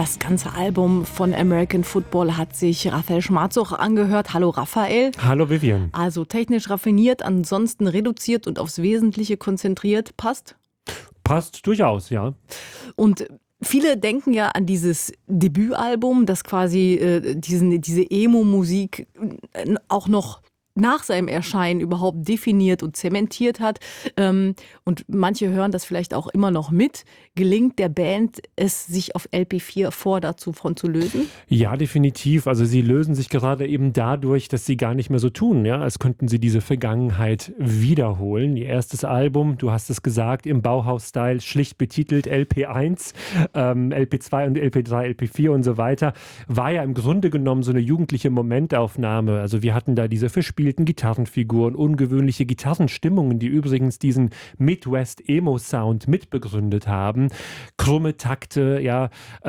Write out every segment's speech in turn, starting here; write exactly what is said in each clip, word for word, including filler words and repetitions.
Das ganze Album von American Football hat sich Raphael Schmarzoch angehört. Hallo Raphael. Hallo Vivian. Also technisch raffiniert, ansonsten reduziert und aufs Wesentliche konzentriert. Passt? Passt durchaus, ja. Und viele denken ja an dieses Debütalbum, das quasi äh, diesen, diese Emo-Musik äh, auch noch nach seinem Erscheinen überhaupt definiert und zementiert hat. Ähm, und manche hören das vielleicht auch immer noch mit. Gelingt der Band es, sich auf L P vier vor dazu von zu lösen? Ja, definitiv. Also sie lösen sich gerade eben dadurch, dass sie gar nicht mehr so tun, ja, als könnten sie diese Vergangenheit wiederholen. Ihr erstes Album, du hast es gesagt, im Bauhaus-Style, schlicht betitelt L P eins, ähm, L P zwei und L P drei, L P vier und so weiter, war ja im Grunde genommen so eine jugendliche Momentaufnahme. Also wir hatten da diese verspielten Gitarrenfiguren, ungewöhnliche Gitarrenstimmungen, die übrigens diesen Midwest-Emo-Sound mitbegründet haben. Krumme Takte, ja,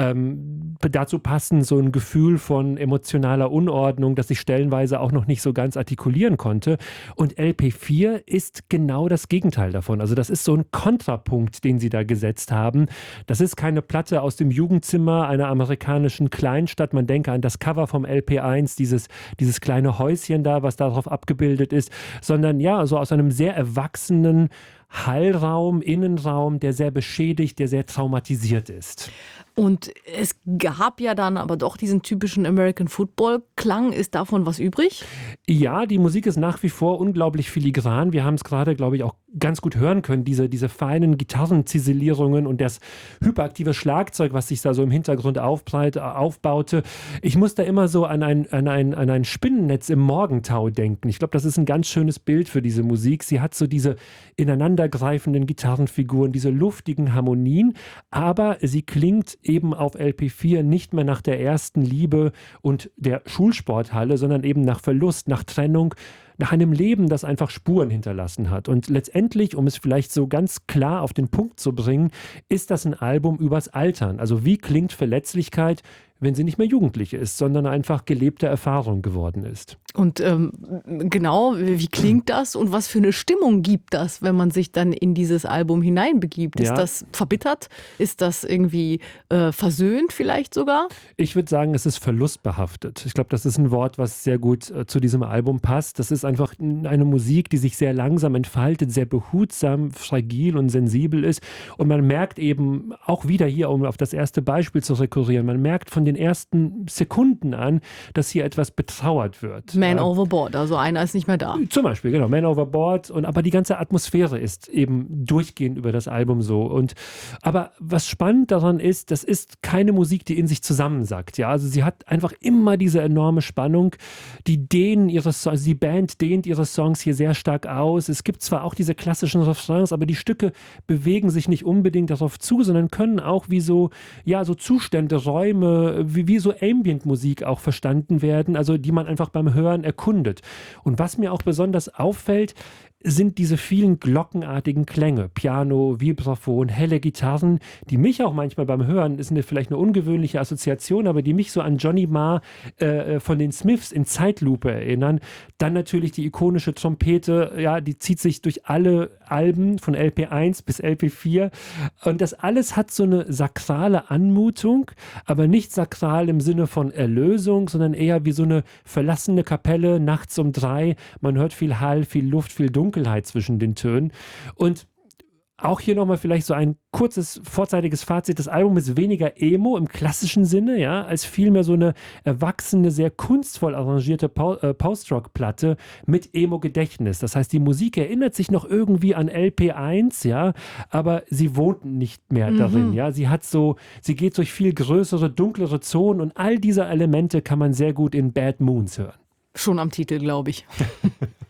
ähm, dazu passend so ein Gefühl von emotionaler Unordnung, das ich stellenweise auch noch nicht so ganz artikulieren konnte. Und L P vier ist genau das Gegenteil davon. Also das ist so ein Kontrapunkt, den sie da gesetzt haben. Das ist keine Platte aus dem Jugendzimmer einer amerikanischen Kleinstadt. Man denke an das Cover vom L P eins, dieses, dieses kleine Häuschen da, was darauf abgebildet ist, sondern ja, so aus einem sehr erwachsenen Hallraum, Innenraum, der sehr beschädigt, der sehr traumatisiert ist. Und es gab ja dann aber doch diesen typischen American Football-Klang. Ist davon was übrig? Ja, die Musik ist nach wie vor unglaublich filigran. Wir haben es gerade, glaube ich, auch ganz gut hören können, diese, diese feinen Gitarrenziselierungen und das hyperaktive Schlagzeug, was sich da so im Hintergrund aufbreit, aufbaute. Ich muss da immer so an ein, an, ein, an ein Spinnennetz im Morgentau denken. Ich glaube, das ist ein ganz schönes Bild für diese Musik. Sie hat so diese ineinandergreifenden Gitarrenfiguren, diese luftigen Harmonien, aber sie klingt eben auf L P vier nicht mehr nach der ersten Liebe und der Schulsporthalle, sondern eben nach Verlust, nach Trennung, nach einem Leben, das einfach Spuren hinterlassen hat. Und letztendlich, um es vielleicht so ganz klar auf den Punkt zu bringen, ist das ein Album übers Altern. Also wie klingt Verletzlichkeit, wenn sie nicht mehr Jugendlich ist, sondern einfach gelebte Erfahrung geworden ist. Und ähm, genau, wie klingt das und was für eine Stimmung gibt das, wenn man sich dann in dieses Album hineinbegibt? Ist Ja. das verbittert? Ist das irgendwie äh, versöhnt vielleicht sogar? Ich würde sagen, es ist verlustbehaftet. Ich glaube, das ist ein Wort, was sehr gut äh, zu diesem Album passt. Das ist einfach eine Musik, die sich sehr langsam entfaltet, sehr behutsam, fragil und sensibel ist. Und man merkt eben auch wieder hier, um auf das erste Beispiel zu rekurrieren, man merkt von den ersten Sekunden an, dass hier etwas betrauert wird. Man ja. overboard, also einer ist nicht mehr da. Zum Beispiel, genau, Man Overboard. Und, aber die ganze Atmosphäre ist eben durchgehend über das Album so. Und, aber was spannend daran ist, das ist keine Musik, die in sich zusammensackt. Ja? Also sie hat einfach immer diese enorme Spannung. Die dehnen ihre Songs, also die Band dehnt ihre Songs hier sehr stark aus. Es gibt zwar auch diese klassischen Refrains, aber die Stücke bewegen sich nicht unbedingt darauf zu, sondern können auch wie so, ja, so Zustände, Räume, wie, wie so Ambient-Musik auch verstanden werden, also die man einfach beim Hören erkundet. Und was mir auch besonders auffällt, sind diese vielen glockenartigen Klänge, Piano, Vibraphon, helle Gitarren, die mich auch manchmal beim Hören, ist eine, vielleicht eine ungewöhnliche Assoziation, aber die mich so an Johnny Marr äh, von den Smiths in Zeitlupe erinnern. Dann natürlich die ikonische Trompete, ja, die zieht sich durch alle Alben von L P eins bis L P vier und das alles hat so eine sakrale Anmutung, aber nicht sakral im Sinne von Erlösung, sondern eher wie so eine verlassene Kapelle nachts um drei. Man hört viel Hall, viel Luft, viel Dunkelheit zwischen den Tönen. Und auch hier nochmal vielleicht so ein kurzes, vorzeitiges Fazit. Das Album ist weniger Emo im klassischen Sinne, ja, als vielmehr so eine erwachsene, sehr kunstvoll arrangierte Po- äh, Post-Rock-Platte mit Emo-Gedächtnis. Das heißt, die Musik erinnert sich noch irgendwie an L P eins, ja, aber sie wohnt nicht mehr Mhm. darin, ja. Sie hat so, sie geht durch viel größere, dunklere Zonen und all diese Elemente kann man sehr gut in Bad Moons hören. Schon am Titel, glaube ich.